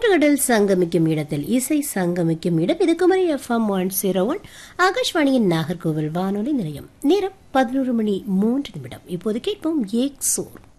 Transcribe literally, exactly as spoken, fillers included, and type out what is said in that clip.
மூன்று கடல் சங்கமிக்கும் இடத்தில் இசை சங்கமிக்கும் இடம் இது Kumari FM one zero one ஆகாஷ்வாணியின் நாகர்கோவில் வானொலி நிலையம். நேரம் பதினோரு மணி மூன்று நிமிடம். இப்போது கேட்போம் ஏக் சோர்.